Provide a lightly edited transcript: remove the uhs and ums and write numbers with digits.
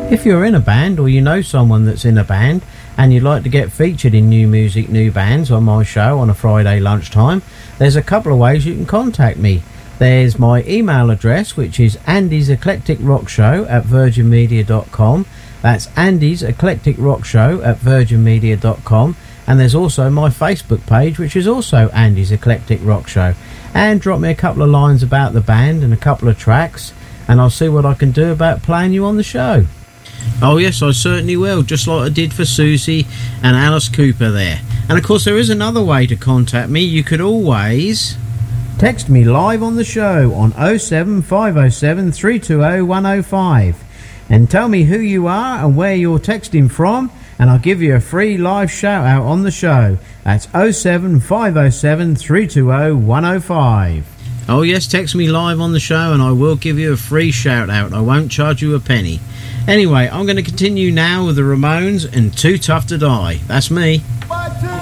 If you're in a band or you know someone that's in a band and you'd like to get featured in New Music, New Bands on my show on a Friday lunchtime, there's a couple of ways you can contact me. There's my email address, which is andyseclecticrockshow@virginmedia.com. That's Andy's Eclectic Rock Show at virginmedia.com. And there's also my Facebook page, which is also Andy's Eclectic Rock Show. And drop me a couple of lines about the band and a couple of tracks, and I'll see what I can do about playing you on the show. Oh yes, I certainly will, just like I did for Susie and Alice Cooper there. And of course there is another way to contact me. You could always text me live on the show on 07507 320 105 and tell me who you are and where you're texting from, and I'll give you a free live shout out on the show. That's 07507 320 105. Oh yes, text me live on the show and I will give you a free shout out. I won't charge you a penny. Anyway, I'm going to continue now with the Ramones and Too Tough to Die. That's me. 1, 2